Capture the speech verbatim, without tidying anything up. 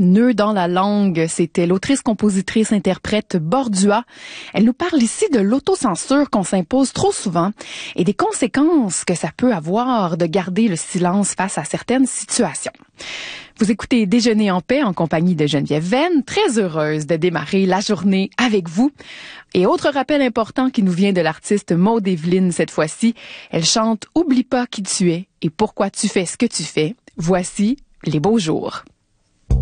Nœud dans la langue, c'était l'autrice-compositrice-interprète Bordua. Elle nous parle ici de l'autocensure qu'on s'impose trop souvent et des conséquences que ça peut avoir de garder le silence face à certaines situations. Vous écoutez Déjeuner en paix en compagnie de Geneviève Venn, très heureuse de démarrer la journée avec vous. Et autre rappel important qui nous vient de l'artiste Maud Evelyne cette fois-ci, elle chante « Oublie pas qui tu es et pourquoi tu fais ce que tu fais ». Voici Les beaux jours.